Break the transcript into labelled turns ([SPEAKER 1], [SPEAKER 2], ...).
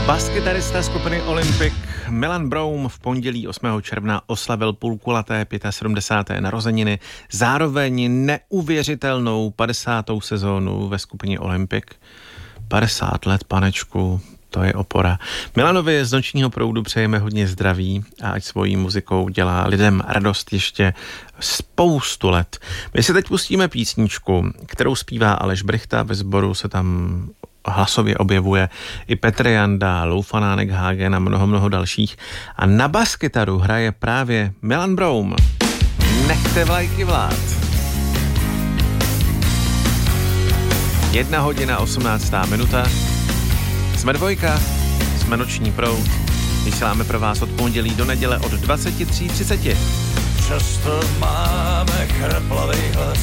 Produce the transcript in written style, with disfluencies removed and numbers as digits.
[SPEAKER 1] Baskytarista skupiny Olympic Milan Broum v pondělí 8. června oslavil půlkulaté 75. narozeniny, zároveň neuvěřitelnou 50. sezónu ve skupině Olympic. 50 let, panečku, to je opora. Milanovi z Nočního proudu přejeme hodně zdraví a ať svojí muzikou dělá lidem radost ještě spoustu let. My si teď pustíme písničku, kterou zpívá Aleš Brychta, ve sboru se tam hlasově objevuje i Petr Janda, Lou Fanánek Hagen a mnoho dalších. A na baskytaru hraje právě Milan Broum. Nechte vlajky vlád. 1:18. Jsme Dvojka, jsme Noční proud. Vysíláme pro vás od pondělí do neděle od 23:30.
[SPEAKER 2] Často máme chraplavý hlas,